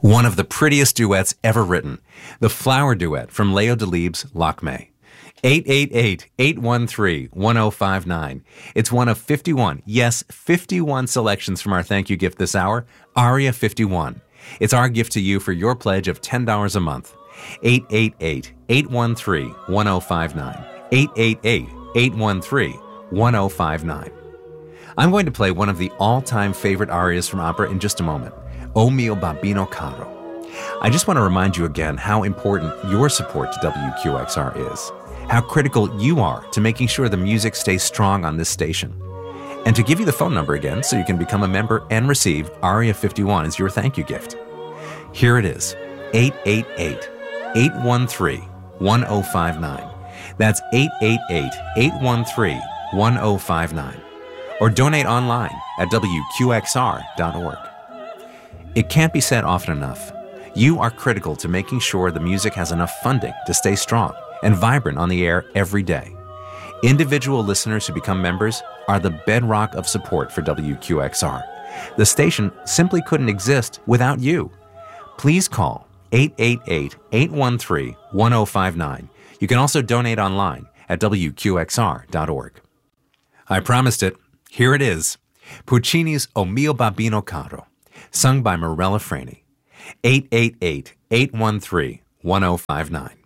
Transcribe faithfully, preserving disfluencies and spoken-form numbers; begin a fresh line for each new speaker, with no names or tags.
One of the prettiest duets ever written, the Flower Duet from Leo Delibes' Lakme. eight eight eight, eight one three, one zero five nine. It's one of fifty-one, yes, fifty-one selections from our thank you gift this hour, Aria fifty-one. It's our gift to you for your pledge of ten dollars a month. eight eight eight, eight one three, one zero five nine. eight eight eight, eight one three, one zero five nine. I'm going to play one of the all-time favorite arias from opera in just a moment, O mio bambino caro. I just want to remind you again how important your support to W Q X R is, how critical you are to making sure the music stays strong on this station. And to give you the phone number again so you can become a member and receive Aria fifty-one as your thank you gift. Here it is, eight eight eight, eight one three, one zero five nine. That's eight eight eight, eight one three, one zero five nine. Or donate online at W Q X R dot org. It can't be said often enough. You are critical to making sure the music has enough funding to stay strong and vibrant on the air every day. Individual listeners who become members are the bedrock of support for W Q X R. The station simply couldn't exist without you. Please call eight eight eight, eight one three, one zero five nine. You can also donate online at W Q X R dot org. I promised it. Here it is. Puccini's O mio bambino caro, sung by Mirella Freni. eight eight eight, eight one three, one zero five nine.